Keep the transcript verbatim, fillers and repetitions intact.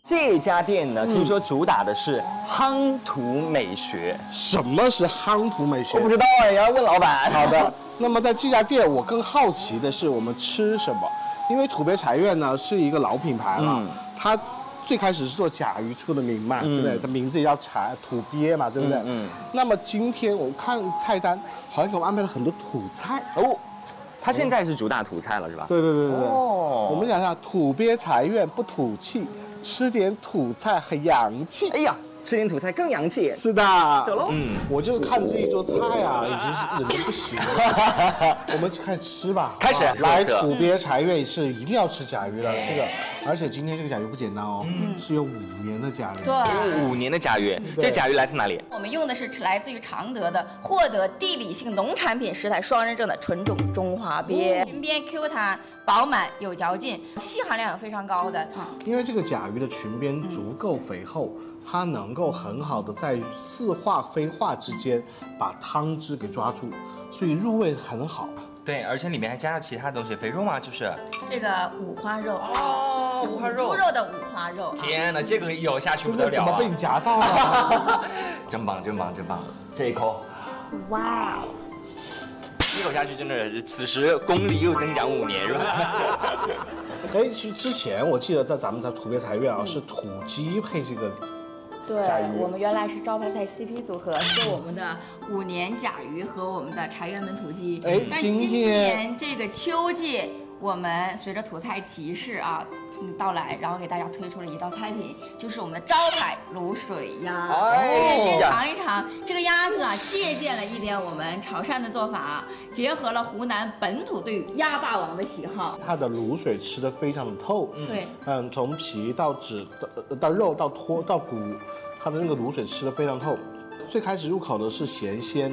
这家店呢，听说主打的是夯土美学。 什么是夯土美学？ 我不知道哎，要问老板。 好的，那么在这家店，我更好奇的是我们吃什么，因为土鳖茶苑呢是一个老品牌了，嗯、它最开始是做甲鱼出的名嘛，嗯、对不对？它名字也叫茶土鳖嘛，对不对？嗯。嗯那么今天我看菜单，好像给我们安排了很多土菜哦。它现在是主打土菜了，是吧？ 对对对对对。哦。我们想想，土鳖茶苑不土气。吃点土菜很洋气， 哎呀，吃点土菜更洋气。 是的， 走喽。嗯， 我就看这一桌菜啊，已经是忍得不行了。我们就开始吃吧。 开始。 来土鳖茶苑是一定要吃甲鱼的，这个，而且今天这个甲鱼不简单哦，是有五年的甲鱼。 对， 五年的甲鱼。这甲鱼来自哪里？ 我们用的是来自于常德的，获得地理性农产品食材双认证的纯种中华鳖，裙边 Q 弹。饱满有嚼劲，硒含量也非常高的。 因为这个甲鱼的裙边足够肥厚，它能够很好的在似化非化之间把汤汁给抓住，所以入味很好。 对，而且里面还加了其他东西，肥肉吗？就是这个五花肉哦，五花肉， 猪肉的五花肉。 天哪，这个咬下去不得了啊！ 怎么被你夹到了？ 真棒，真棒，真棒！这一口， 哇！ 一口下去真的是，此时功力又增长五年，是吧？ 哎，其实之前我记得在咱们在土鳖茶苑啊，是土鸡配这个甲鱼。 对，我们原来是招牌菜 C P 组合，是我们的五年甲鱼和我们的茶园焖土鸡。 哎，今天这个秋季，我们随着土菜集市啊嗯到来，然后给大家推出了一道菜品，就是我们的招牌卤水鸭。哎，先尝一尝这个鸭子啊，借鉴了一点我们潮汕的做法，结合了湖南本土对于鸭霸王的喜好。 它的卤水吃得非常的透， 对， 嗯，从皮到脂到到肉到脱到骨，它的那个卤水吃得非常透。最开始入口的是咸鲜。